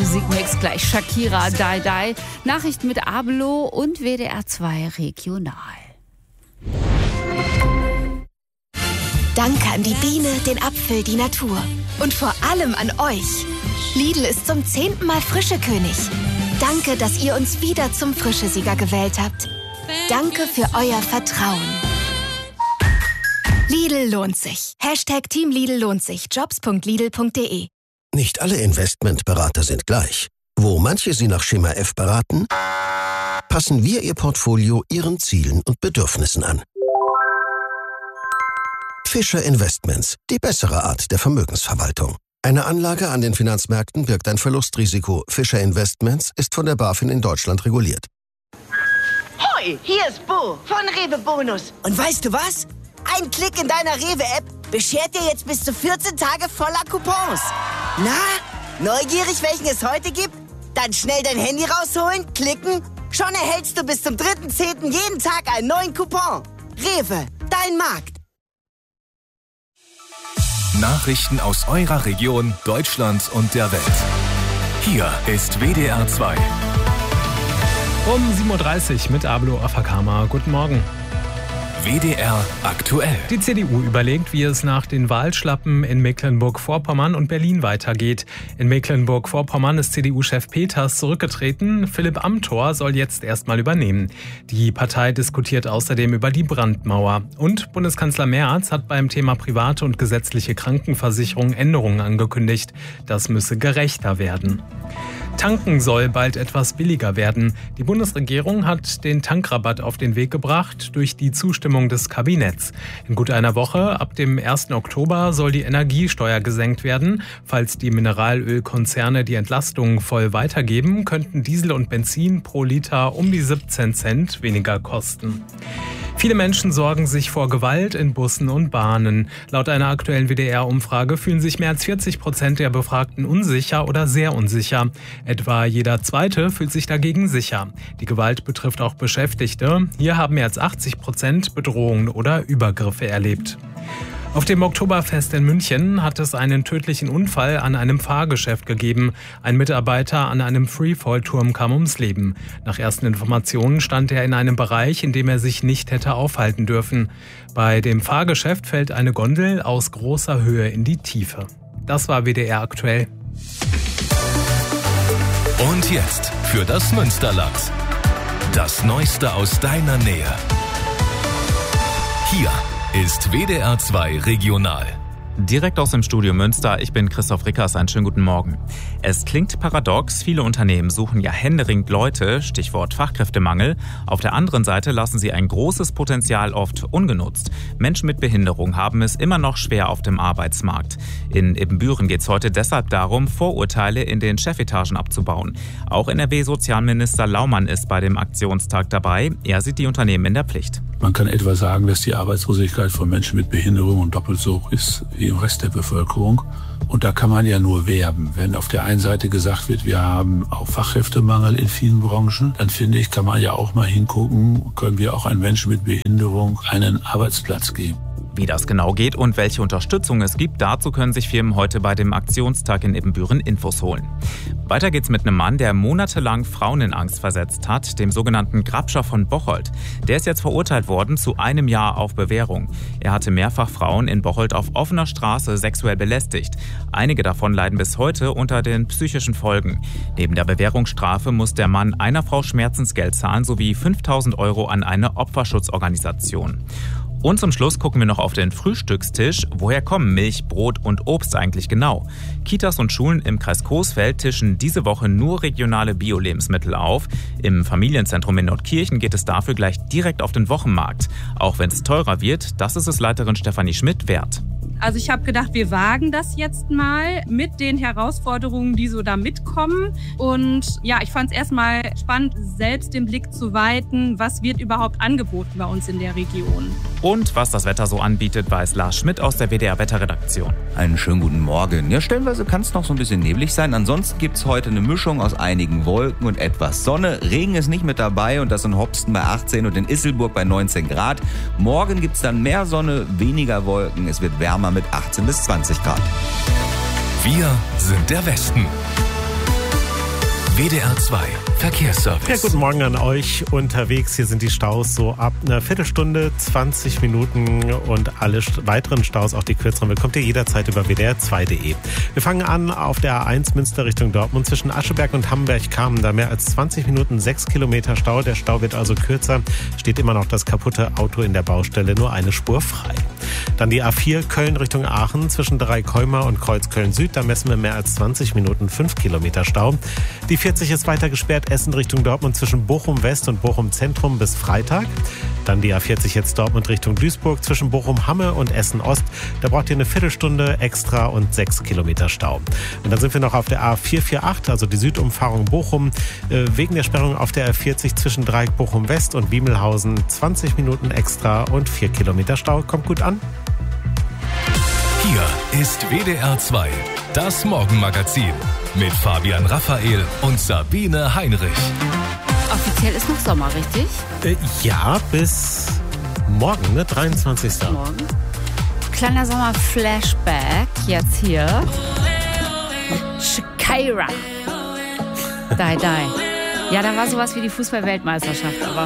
Musikmix gleich Shakira, Die Die. Nachrichten mit Abelo und WDR 2 Regional. Danke an die Biene, den Apfel, die Natur. Und vor allem an euch. Lidl ist zum 10. Mal Frischekönig. Danke, dass ihr uns wieder zum Frischesieger gewählt habt. Danke für euer Vertrauen. Lidl lohnt sich. #Team Lidl lohnt sich. Jobs.lidl.de. Nicht alle Investmentberater sind gleich. Wo manche Sie nach Schema F beraten, passen wir Ihr Portfolio Ihren Zielen und Bedürfnissen an. Fischer Investments, die bessere Art der Vermögensverwaltung. Eine Anlage an den Finanzmärkten birgt ein Verlustrisiko. Fischer Investments ist von der BaFin in Deutschland reguliert. Hoi, hier ist Bo von Rewe Bonus. Und weißt du was? Ein Klick in deiner Rewe-App beschert dir jetzt bis zu 14 Tage voller Coupons. Na, neugierig, welchen es heute gibt? Dann schnell dein Handy rausholen, klicken. Schon erhältst du bis zum 3.10. jeden Tag einen neuen Coupon. Rewe, dein Markt. Nachrichten aus eurer Region, Deutschland und der Welt. Hier ist WDR 2. Um 7.30 Uhr mit Abelo Afakama. Guten Morgen. WDR aktuell. Die CDU überlegt, wie es nach den Wahlschlappen in Mecklenburg-Vorpommern und Berlin weitergeht. In Mecklenburg-Vorpommern ist CDU-Chef Peters zurückgetreten. Philipp Amthor soll jetzt erstmal übernehmen. Die Partei diskutiert außerdem über die Brandmauer. Und Bundeskanzler Merz hat beim Thema private und gesetzliche Krankenversicherung Änderungen angekündigt. Das müsse gerechter werden. Tanken soll bald etwas billiger werden. Die Bundesregierung hat den Tankrabatt auf den Weg gebracht durch die Zustimmung des Kabinetts. In gut einer Woche, ab dem 1. Oktober, soll die Energiesteuer gesenkt werden. Falls die Mineralölkonzerne die Entlastung voll weitergeben, könnten Diesel und Benzin pro Liter um die 17 Cent weniger kosten. Viele Menschen sorgen sich vor Gewalt in Bussen und Bahnen. Laut einer aktuellen WDR-Umfrage fühlen sich mehr als 40% der Befragten unsicher oder sehr unsicher. Etwa jeder Zweite fühlt sich dagegen sicher. Die Gewalt betrifft auch Beschäftigte. Hier haben mehr als 80% Bedrohungen oder Übergriffe erlebt. Auf dem Oktoberfest in München hat es einen tödlichen Unfall an einem Fahrgeschäft gegeben. Ein Mitarbeiter an einem Freefall-Turm kam ums Leben. Nach ersten Informationen stand er in einem Bereich, in dem er sich nicht hätte aufhalten dürfen. Bei dem Fahrgeschäft fällt eine Gondel aus großer Höhe in die Tiefe. Das war WDR aktuell. Und jetzt für das Münsterland. Das Neueste aus deiner Nähe. Hier ist WDR 2 Regional. Direkt aus dem Studio Münster, ich bin Christoph Rickers, einen schönen guten Morgen. Es klingt paradox, viele Unternehmen suchen ja händeringend Leute, Stichwort Fachkräftemangel. Auf der anderen Seite lassen sie ein großes Potenzial oft ungenutzt. Menschen mit Behinderung haben es immer noch schwer auf dem Arbeitsmarkt. In Ibbenbüren geht es heute deshalb darum, Vorurteile in den Chefetagen abzubauen. Auch NRW-Sozialminister Laumann ist bei dem Aktionstag dabei. Er sieht die Unternehmen in der Pflicht. Man kann etwa sagen, dass die Arbeitslosigkeit von Menschen mit Behinderung doppelt so hoch ist wie im Rest der Bevölkerung. Und da kann man ja nur werben. Wenn auf der einen Seite gesagt wird, wir haben auch Fachkräftemangel in vielen Branchen, dann finde ich, kann man ja auch mal hingucken, können wir auch einem Menschen mit Behinderung einen Arbeitsplatz geben. Wie das genau geht und welche Unterstützung es gibt, dazu können sich Firmen heute bei dem Aktionstag in Ibbenbüren Infos holen. Weiter geht's mit einem Mann, der monatelang Frauen in Angst versetzt hat, dem sogenannten Grabscher von Bocholt. Der ist jetzt verurteilt worden zu 1 Jahr auf Bewährung. Er hatte mehrfach Frauen in Bocholt auf offener Straße sexuell belästigt. Einige davon leiden bis heute unter den psychischen Folgen. Neben der Bewährungsstrafe muss der Mann einer Frau Schmerzensgeld zahlen sowie 5.000 € an eine Opferschutzorganisation. Und zum Schluss gucken wir noch auf den Frühstückstisch. Woher kommen Milch, Brot und Obst eigentlich genau? Kitas und Schulen im Kreis Coesfeld tischen diese Woche nur regionale Bio-Lebensmittel auf. Im Familienzentrum in Nordkirchen geht es dafür gleich direkt auf den Wochenmarkt. Auch wenn es teurer wird, das ist es Leiterin Stefanie Schmidt wert. Also ich habe gedacht, wir wagen das jetzt mal mit den Herausforderungen, die so da mitkommen. Und ja, ich fand es erstmal spannend, selbst den Blick zu weiten, was wird überhaupt angeboten bei uns in der Region. Und was das Wetter so anbietet, weiß Lars Schmidt aus der WDR-Wetterredaktion. Einen schönen guten Morgen. Ja, stellenweise kann es noch so ein bisschen neblig sein. Ansonsten gibt es heute eine Mischung aus einigen Wolken und etwas Sonne. Regen ist nicht mit dabei und das in Hopsten bei 18 und in Isselburg bei 19 Grad. Morgen gibt es dann mehr Sonne, weniger Wolken. Es wird wärmer mit 18 bis 20 Grad. Wir sind der Westen. WDR 2 Verkehrsservice. Ja, guten Morgen an euch unterwegs. Hier sind die Staus so ab einer Viertelstunde, 20 Minuten und alle weiteren Staus, auch die kürzeren, bekommt ihr jederzeit über wdr2.de. Wir fangen an auf der A1 Münster Richtung Dortmund zwischen Ascheberg und Hamburg-Kamen. Da mehr als 20 Minuten, 6 Kilometer Stau. Der Stau wird also kürzer. Steht immer noch das kaputte Auto in der Baustelle, nur eine Spur frei. Dann die A4 Köln Richtung Aachen zwischen Dreikäumer und Kreuz Köln-Süd. Da messen wir mehr als 20 Minuten, 5 Kilometer Stau. Die 40 ist weiter gesperrt, Essen Richtung Dortmund zwischen Bochum West und Bochum Zentrum bis Freitag. Dann die A40 jetzt Dortmund Richtung Duisburg zwischen Bochum-Hamme und Essen Ost. Da braucht ihr eine Viertelstunde extra und 6 Kilometer Stau. Und dann sind wir noch auf der A448, also die Südumfahrung Bochum. Wegen der Sperrung auf der A40 zwischen Dreieck Bochum West und Wiemelhausen 20 Minuten extra und 4 Kilometer Stau. Kommt gut an. Hier ist WDR 2, das Morgenmagazin mit Fabian Raphael und Sabine Heinrich. Offiziell ist noch Sommer, richtig? Ja, bis morgen, ne? 23. Morgen. Kleiner Sommer-Flashback jetzt hier. Shakira. Die. Ja, da war sowas wie die Fußball-Weltmeisterschaft, aber